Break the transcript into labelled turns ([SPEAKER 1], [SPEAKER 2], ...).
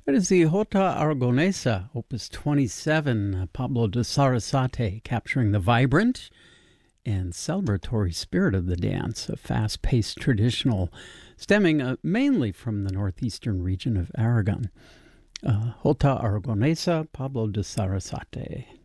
[SPEAKER 1] It is the Jota Aragonesa, Opus 27, Pablo de Sarasate, capturing the vibrant and celebratory spirit of the dance, a fast-paced traditional stemming mainly from the northeastern region of Aragon. Jota Aragonesa, Pablo de Sarasate.